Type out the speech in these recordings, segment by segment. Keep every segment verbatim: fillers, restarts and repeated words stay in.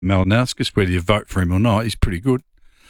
Malinowskis, whether you vote for him or not, he's pretty good.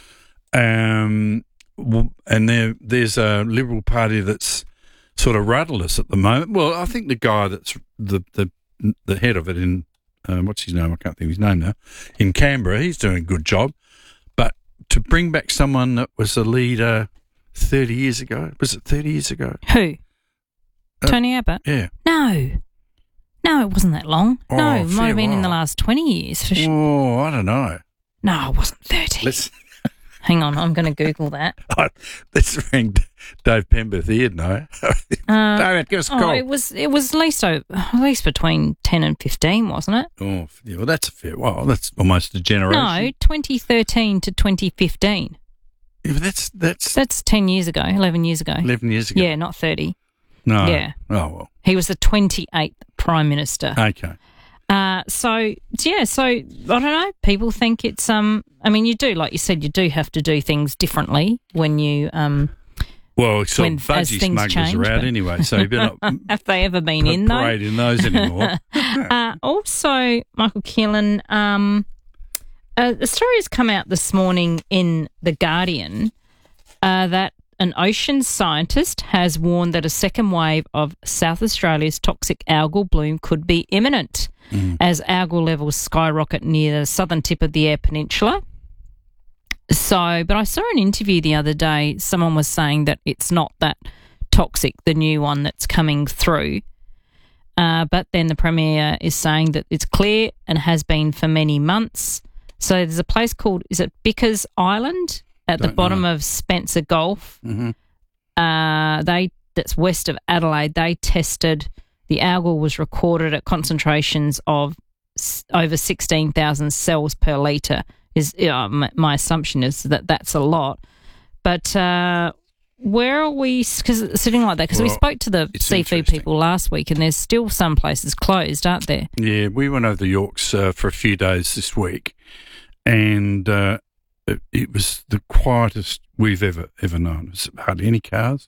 Um, and there, there's a Liberal Party that's sort of rudderless at the moment. Well, I think the guy that's the the, the head of it in, um, what's his name? I can't think of his name now. In Canberra, he's doing a good job. But to bring back someone that was a leader thirty years ago, was it thirty years ago? Who? Uh, Tony Abbott? Yeah. No. No, it wasn't that long. Oh, no, it might have been while. in the last twenty years for sure. Oh, I don't know. No, it wasn't thirty. Let's Hang on, I'm going to Google that. let's ring Dave Penberth. He'd know. Uh, David, give us a oh, call. it was it was at least o- at least between ten and fifteen, wasn't it? Oh, yeah, well, that's a fair. Well, that's almost a generation. No, twenty thirteen to twenty fifteen. Yeah, but that's that's That's ten years ago, eleven years ago. eleven years ago. Yeah, not thirty. No. Yeah. Oh well. He was the twenty-eighth Prime Minister. Okay. Uh, so, yeah, so, I don't know, people think it's, um. I mean, you do, like you said, you do have to do things differently when you, um. Well, so when- as budgie things smugglers change, are out but- anyway, so you better not have they ever been in, though? parade in those anymore. Uh, also, Michael Keelan, um, uh, a story has come out this morning in The Guardian uh, that an ocean scientist has warned that a second wave of South Australia's toxic algal bloom could be imminent mm. as algal levels skyrocket near the southern tip of the Eyre Peninsula. So, but I saw an interview the other day, someone was saying that it's not that toxic, the new one that's coming through. Uh, but then the Premier is saying that it's clear and has been for many months. So there's a place called, is it Bickers Island at Don't the bottom know. of Spencer Gulf? Mm-hmm. Uh, they that's west of Adelaide. They tested, the algal was recorded at concentrations of s- over sixteen thousand cells per litre. Is uh, my, my assumption is that that's a lot. But uh, where are we, because it's sitting like that? Because we Well, spoke to the it's seafood interesting. people last week, and there's still some places closed, aren't there? Yeah, we went over the Yorks uh, for a few days this week, and uh, it, it was the quietest we've ever ever known. There's hardly any cars.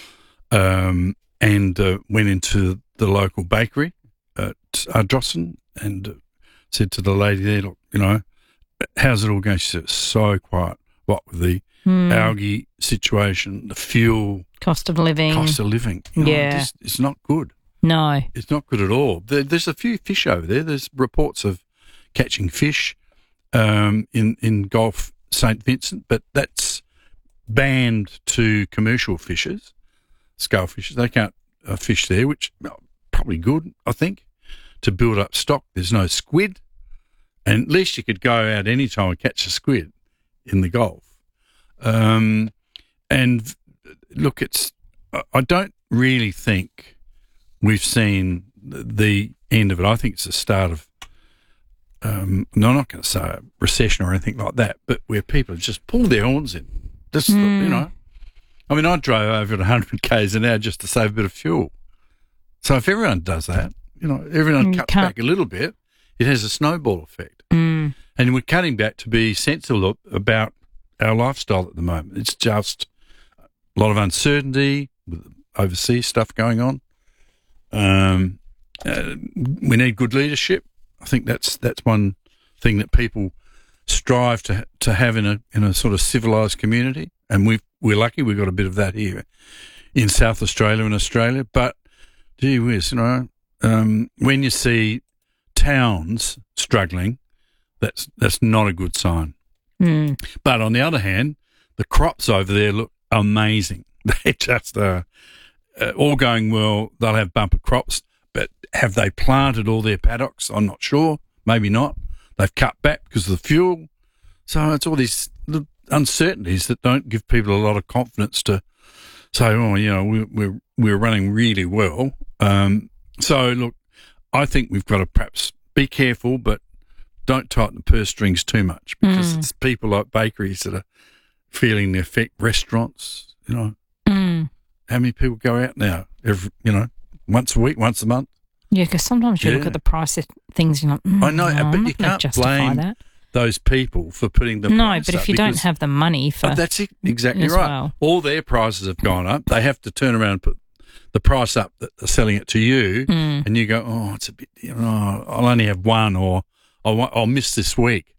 Um, and uh, went into the local bakery at Ardrossan and uh, said to the lady there, look, you know, how's it all going? She said, it's so quiet. What with the Hmm. algae situation, the fuel, Cost of living. cost of living. You know, Yeah. it's, it's not good. No. It's not good at all. There, there's a few fish over there. There's reports of catching fish um, in, in Gulf Saint Vincent, but that's banned to commercial fishers, scale fishers. They can't uh, fish there, which well, probably good, I think, to build up stock. There's no squid, and at least you could go out any time and catch a squid in the Gulf. Um, and look, it's I- I don't really think we've seen the end of it. I think it's the start of, um, no, I'm not going to say a recession or anything like that, but where people have just pulled their horns in. Just, Mm. you know, I mean, I drove over at one hundred kays an hour just to save a bit of fuel. So if everyone does that, you know, everyone You cuts can't- back a little bit, it has a snowball effect. Mm. And we're cutting back to be sensible about our lifestyle at the moment. It's just a lot of uncertainty with overseas stuff going on. Um, uh, we need good leadership. I think that's that's one thing that people strive to to have in a in a sort of civilised community, and we we're lucky we've got a bit of that here in South Australia and Australia. But gee whiz, you know, um, when you see towns struggling, that's that's not a good sign. Mm. But on the other hand, the crops over there look amazing. They just uh, uh, all going well. They'll have bumper crops, but have they planted all their paddocks? I'm not sure. Maybe not. They've cut back because of the fuel. So it's all these little uncertainties that don't give people a lot of confidence to say, oh, you know, we, we're we're running really well. Um, so look, I think we've got to perhaps be careful, but don't tighten the purse strings too much, because Mm. it's people like bakeries that are feeling the effect. Restaurants, you know, Mm. how many people go out now? Every, you know, once a week, once a month. Yeah, because sometimes you look Yeah. at the price of things, you're like, mm, I know, no, but I'm you not gonna can't justify blame that. Those people for putting the No, price but if up you don't because- have the money for Oh, that's it, exactly as right. well. All their prices have gone up. They have to turn around and put the price up that they're selling it to you, Mm. and you go, oh, it's a bit, you know, I'll only have one, or I won't, I'll miss this week.